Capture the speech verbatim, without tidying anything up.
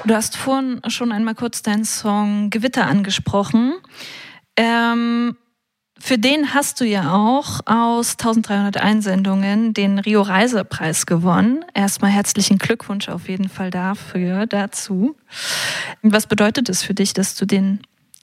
Du hast vorhin schon einmal kurz deinen Song Gewitter angesprochen. Ähm, für den hast du ja auch aus dreizehnhundert Einsendungen den Rio-Reisepreis gewonnen. Erstmal herzlichen Glückwunsch auf jeden Fall dafür, dazu. Was bedeutet es für dich, dass du den